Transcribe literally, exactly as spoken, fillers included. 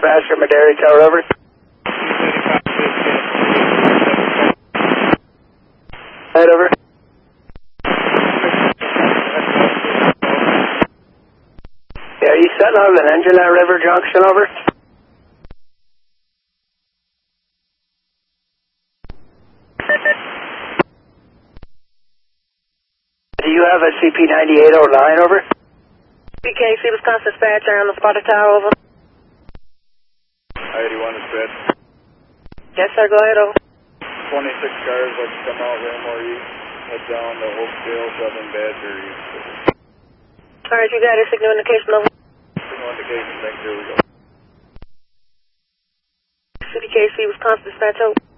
Dispatcher, Madera Tower, over. Right, over. Yeah, are you setting on an engine at River Junction, over? Do you have a C P ninety-eight oh nine, over? B K C, Wisconsin Dispatcher on the Sparta Tower, over. I eighty-one is bed. Yes, sir, go ahead, over. twenty-six cars, let's come out Raymore East, head down to Oakdale, Southern Badger East. Alright, you got a signal indication, over. Signal indication, thank you, here we go. C B K C, Wisconsin Dispatcher, over.